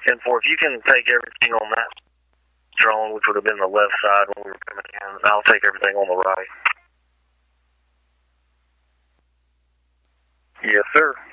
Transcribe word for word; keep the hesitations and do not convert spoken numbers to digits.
ten four, if you can take everything on that drone, which would have been the left side when we were coming in, I'll take everything on the right. Yes, sir.